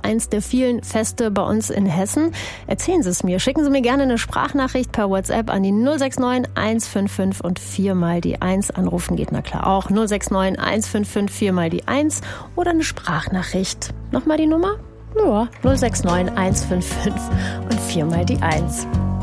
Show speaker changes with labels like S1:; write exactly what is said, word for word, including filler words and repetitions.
S1: eins der vielen Feste bei uns in Hessen? Erzählen Sie es mir. Schicken Sie mir gerne eine Sprachnachricht per WhatsApp an die null sechs neun eins fünf fünf und vier mal die eins. Anrufen geht na klar auch. null sechs neun eins fünf fünf vier mal die eins oder eine Sprachnachricht. Nochmal die Nummer? Ja, null sechs neun eins fünf fünf und vier mal die eins.